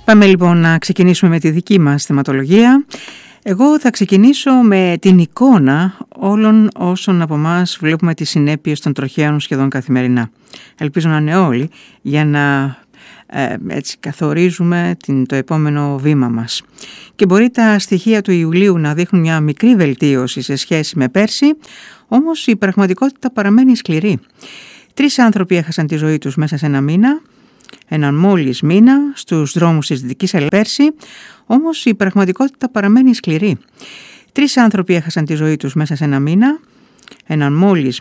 Πάμε λοιπόν να ξεκινήσουμε με τη δική μας θεματολογία. Εγώ θα ξεκινήσω με την εικόνα όλων όσων από εμάς βλέπουμε τις συνέπειες των τροχαίων σχεδόν καθημερινά. Ελπίζω να είναι όλοι για να έτσι καθορίζουμε το επόμενο βήμα μας. Και μπορεί τα στοιχεία του Ιουλίου να δείχνουν μια μικρή βελτίωση σε σχέση με πέρσι, όμως η πραγματικότητα παραμένει σκληρή. 3 άνθρωποι έχασαν τη ζωή τους μέσα σε ένα μήνα, έναν μόλις μήνα στους δρόμους της Δυτικής Ελλάδας πέρσι, όμως η πραγματικότητα παραμένει σκληρή. 3 άνθρωποι έχασαν τη ζωή τους μέσα σε ένα μήνα, έναν μόλις